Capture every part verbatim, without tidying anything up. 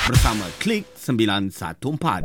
bersama Klik sembilan satu empat.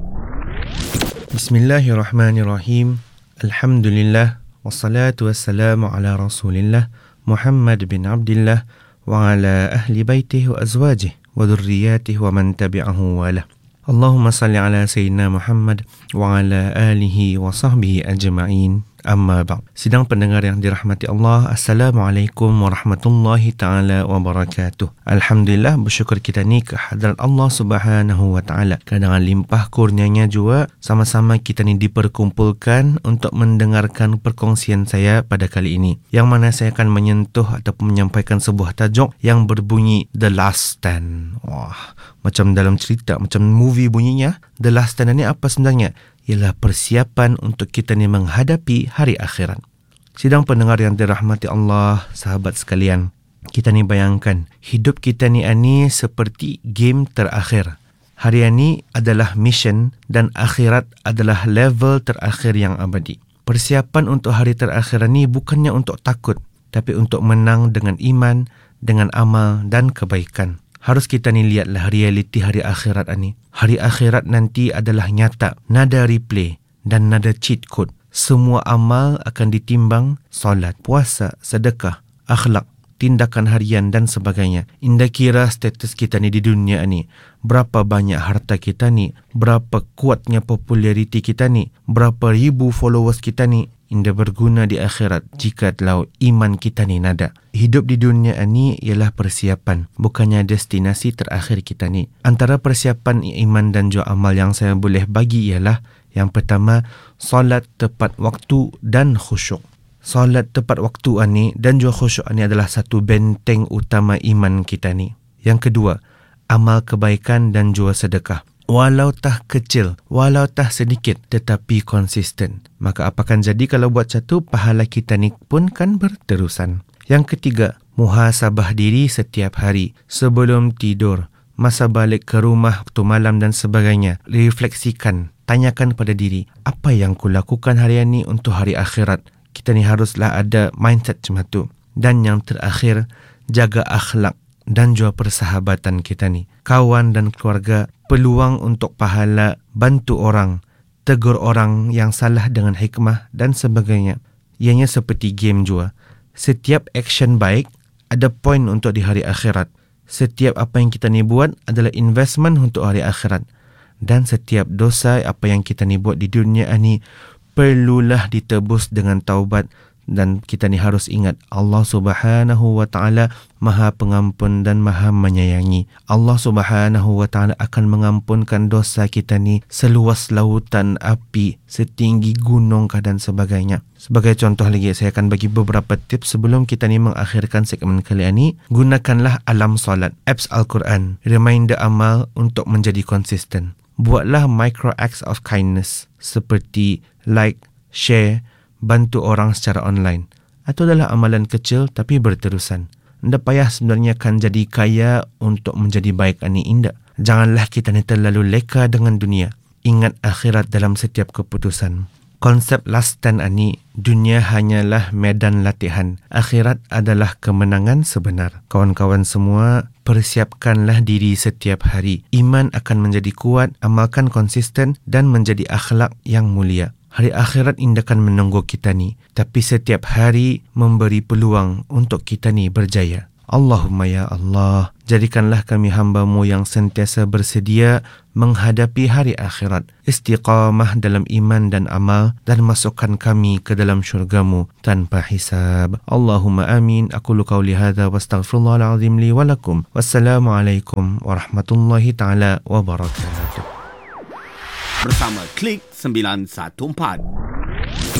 Bismillahirrahmanirrahim. Alhamdulillah wassalatu wassalamu ala Rasulillah Muhammad bin Abdullah wa ala ahli baitihi wa azwajihi wa dhurriyyatihi wa man tabi'ahu walah. Allahumma salli ala sayyidina Muhammad wa ala alihi wa sahbihi ajma'in. Amma ba'd. Sidang pendengar yang dirahmati Allah, Assalamualaikum warahmatullahi ta'ala wabarakatuh. Alhamdulillah, bersyukur kita ni ke hadrat Allah subhanahu wa ta'ala. Dengan limpah kurnianya juga, sama-sama kita ni diperkumpulkan untuk mendengarkan perkongsian saya pada kali ini, yang mana saya akan menyentuh ataupun menyampaikan sebuah tajuk yang berbunyi The Last Stand. Wah, macam dalam cerita, macam movie bunyinya. The Last Stand ni apa sebenarnya? Ialah persiapan untuk kita ni menghadapi hari akhirat. Sidang pendengar yang dirahmati Allah, sahabat sekalian, kita ni bayangkan hidup kita ni ani seperti game terakhir. Hari ini adalah mission dan akhirat adalah level terakhir yang abadi. Persiapan untuk hari terakhir ni bukannya untuk takut, tapi untuk menang dengan iman, dengan amal dan kebaikan. Harus kita ni lihatlah realiti hari akhirat ini. Hari akhirat nanti adalah nyata, nada replay dan nada cheat code. Semua amal akan ditimbang, solat, puasa, sedekah, akhlak, tindakan harian dan sebagainya. Indah kira status kita ni di dunia ni, berapa banyak harta kita ni, berapa kuatnya populariti kita ni, berapa ribu followers kita ni, indah berguna di akhirat jika telah iman kita ni nada. Hidup di dunia ini ialah persiapan, bukannya destinasi terakhir kita ni. Antara persiapan iman dan juga amal yang saya boleh bagi ialah, yang pertama, solat tepat waktu dan khusyuk. Solat tepat waktu ini dan juga khusyuk ini adalah satu benteng utama iman kita ni. Yang kedua, amal kebaikan dan juga sedekah. Walau tah kecil, walau tah sedikit, tetapi konsisten. Maka apakan jadi kalau buat satu, pahala kita ni pun kan berterusan. Yang ketiga, muhasabah diri setiap hari. Sebelum tidur, masa balik ke rumah waktu malam dan sebagainya, refleksikan, tanyakan pada diri, apa yang kulakukan hari ini untuk hari akhirat? Kita ni haruslah ada mindset macam tu. Dan yang terakhir, jaga akhlak dan juga persahabatan kita ni. Kawan dan keluarga, peluang untuk pahala, bantu orang, tegur orang yang salah dengan hikmah dan sebagainya. Ianya seperti game juga. Setiap action baik ada point untuk di hari akhirat. Setiap apa yang kita ni buat adalah investment untuk hari akhirat. Dan setiap dosa apa yang kita ni buat di dunia ini perlulah ditebus dengan taubat. Dan kita ni harus ingat, Allah subhanahu wa ta'ala maha pengampun dan maha menyayangi. Allah subhanahu wa ta'ala akan mengampunkan dosa kita ni seluas lautan api, setinggi gunung dan sebagainya. Sebagai contoh lagi, saya akan bagi beberapa tips sebelum kita ni mengakhirkan segmen kali ini. Gunakanlah alam solat, apps Al-Quran, reminder amal untuk menjadi konsisten. Buatlah micro acts of kindness seperti like, share, bantu orang secara online. Atau adalah amalan kecil tapi berterusan. Anda payah sebenarnya kan jadi kaya untuk menjadi baik ani indah. Janganlah kita ni terlalu leka dengan dunia. Ingat akhirat dalam setiap keputusan. Konsep last stand ani, dunia hanyalah medan latihan. Akhirat adalah kemenangan sebenar. Kawan-kawan semua, persiapkanlah diri setiap hari. Iman akan menjadi kuat, amalkan konsisten dan menjadi akhlak yang mulia. Hari akhirat indah akan menunggu kita ni, tapi setiap hari memberi peluang untuk kita ni berjaya. Allahumma ya Allah, jadikanlah kami hamba-Mu yang sentiasa bersedia menghadapi hari akhirat, istiqamah dalam iman dan amal, dan masukkan kami ke dalam syurga-Mu tanpa hisab. Allahumma amin. Aqulu qawli hadha wa astaghfirullahalazim li wa lakum. Wassalamualaikum warahmatullahi ta'ala wabarakatuh. Bersama Klik sembilan satu empat.